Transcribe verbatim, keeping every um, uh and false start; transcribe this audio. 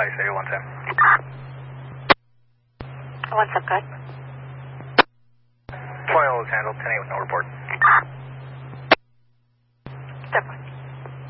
Goodbye, say one ten. What's up, good? twelve is handled, ten eight with no report.